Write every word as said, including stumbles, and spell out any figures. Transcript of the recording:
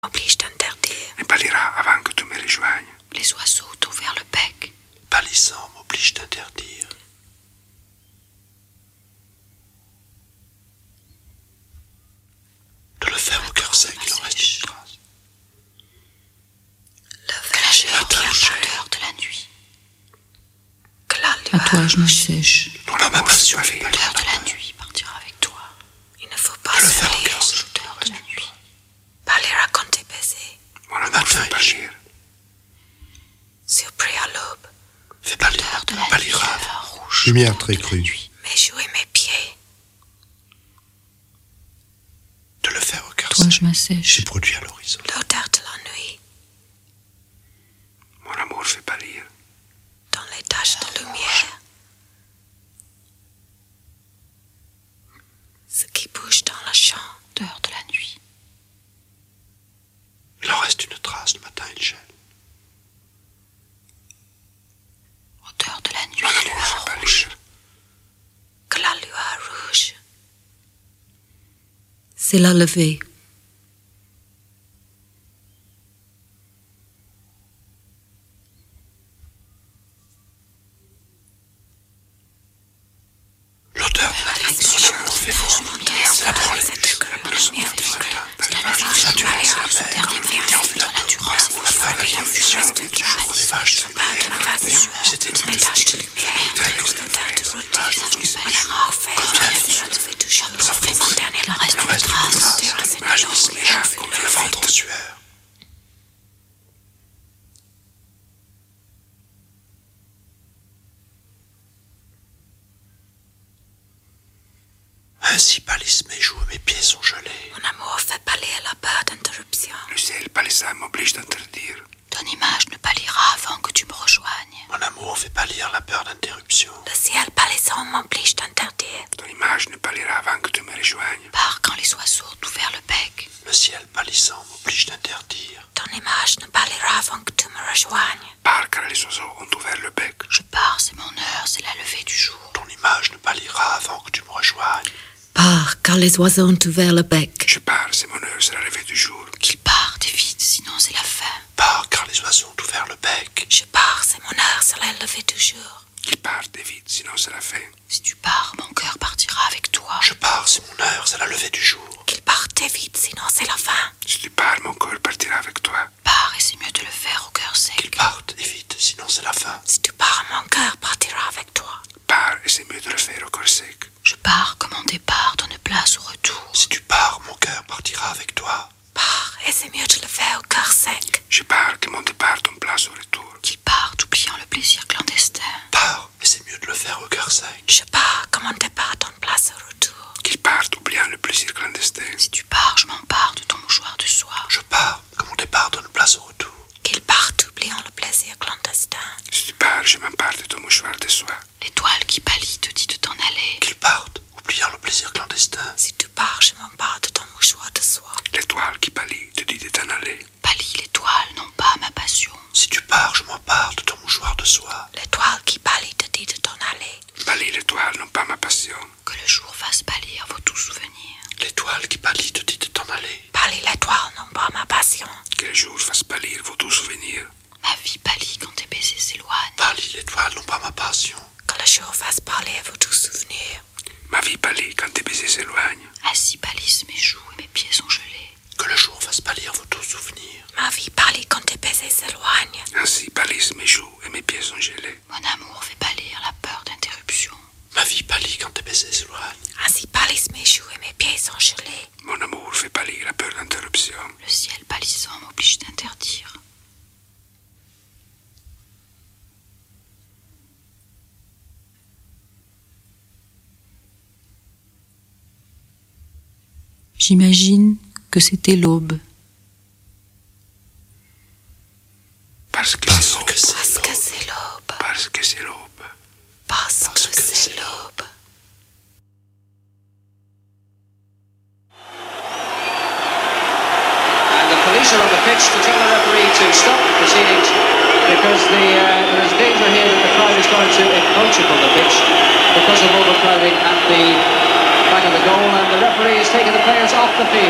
Oblige d'interdire. Ne pâlira avant que tu me rejoignes. Les oiseaux ont ouvert le bec. Pâlissant m'oblige d'interdire. De le faire au cœur sec, il en reste une trace. Le verger qui a de la nuit. Que la À toi je me sèche. Ton âme a passion l'odeur fait de la nuit partira avec toi. Il ne faut pas De le se faire au mêler cœur aux sec, odeurs de la nuit. Pâlira quand t'es baisé. Mon amour matin, fait pâlir. Surpris à l'aube. Fais pâlir, L'odeur de la nuit, pâlira. le vin rouge. Lumière très de la crue. nuit. Mes joues et mes pieds. De le faire au cœur Toi sec. je m'assèche. J'ai produit à l'horizon. L'odeur de la nuit. Mon amour fait pâlir. Dans les taches de lumière. Ce qui bouge dans la chambre. L'odeur de la nuit. Il en reste une trace, le matin il gèle. Odeur de la nuit. Mon amour Lueur fait rouge. pâlir. Que la lueur rouge. C'est la levée. L'odeur de la nuit, mon amour fait fondre. C'est la branlée, la personne du matin. La durée, c'est la mer, comme le temps fut la nature. La femme a bien vu sur le jour des vaches de lumière. C'était une Les taches de lumière. L'odeur de routine. Comme bien dit, Ça fait mon dernier il en reste une trace. Malice m'échappe comme le ventre en sueur. Ainsi pâlissent mes joues et mes pieds sont gelés. Mon amour fait pâlir la peur d'interruption. Le ciel pâlissant m'oblige d'interdire. Ton image ne pâlira avant que tu me rejoignes. Mon amour fait pâlir la peur d'interruption. Le ciel pâlissant m'oblige d'interdire. Ton image ne pâlira avant que tu me rejoignes. Pars quand les oiseaux ont ouvert le bec. Le ciel pâlissant m'oblige d'interdire. Ton image ne pâlira avant que tu me rejoignes. Pars car les oiseaux ont ouvert le bec. Je pars, c'est mon heure, c'est la levée du jour. Ton image ne pâlira avant que tu me rejoignes. Pars car les oiseaux ont ouvert le bec. Je pars, c'est mon heure, c'est la levée du jour. Qu'ils partent vite, sinon c'est la fin. Pars car les oiseaux ont ouvert le bec. Je pars, c'est mon heure, c'est la levée du jour. Qu'ils partent vite, sinon c'est la fin. Si tu pars, mon cœur partira avec toi. Je pars, c'est mon heure, c'est la levée du jour. Qu'ils partent vite, sinon c'est la fin. Si tu pars, mon corps partira avec toi. Pars et c'est mieux de le faire au cœur sec. Qu'ils partent et vite, sinon c'est la fin. Si tu pars, mon cœur partira avec toi. Pars et c'est mieux de le faire au corps sec. Je pars que mon départ donne place au retour. Si tu pars, mon cœur partira avec toi. Pars et c'est mieux de le faire au cœur sec. Je pars que mon départ donne place au retour. Qu'il parte oubliant le plaisir clandestin. Pars, et c'est mieux de le faire au cœur sec. Je pars que mon départ donne place au retour. Qu'ils partent oubliant le plaisir clandestin. Si tu pars, je m'empare de ton mouchoir de soie. Je pars, que mon départ donne place au retour. Qu'il parte oubliant le plaisir clandestin. Si tu pars, je m'empare de ton mouchoir de soie. L'étoile qui pâlit te dit de t'en aller. Qu'ils partent, oubliant le plaisir clandestin. Si tu pars, je m'empare de ton mouchoir de soie. L'étoile qui pâlit te dit de t'en aller. Pâlit l'étoile, non pas ma passion. Si tu pars, je m'empare de ton mouchoir de soie. L'étoile qui pâlit te dit de t'en aller. Pâlit l'étoile, non pas ma passion. Que le jour fasse pâlir vos doux souvenirs. L'étoile qui pâlit te dit de t'en aller. Pâlit l'étoile, non pas ma passion. Que les jours fassent pâlir vos doux souvenirs. Ma vie pâlit quand tes baisers s'éloignent. Pâlit l'étoile, non pas ma passion. Que le jour fasse pâlir vos doux souvenirs. Ma vie pâlit quand tes baisers s'éloignent. Ainsi pâlissent mes joues et mes pieds sont gelés. Que le jour fasse pâlir vos doux souvenirs. Ma vie pâlit quand tes baisers s'éloignent. Ainsi pâlissent mes joues et mes pieds sont gelés. Mon amour fait pâlir la peur d'interruption. Ma vie pâlit quand tes baisers s'éloignent. Ainsi pâlissent mes joues et mes pieds sont gelés. Mon amour fait pâlir la peur d'interruption. Le ciel pâlissant m'oblige d'interdire. J'imagine que c'était l'aube. Parce que Parce c'est l'aube. que c'est Parce que l'aube. c'est l'aube. Parce que c'est l'aube. Parce Parce que que c'est c'est l'aube. And the police are on the pitch to tell the referee to stop the proceedings because the, uh, there is danger here that the crowd is going to encroach upon the pitch because of overcrowding at the back of the goal, and the referee is taking the players off the field.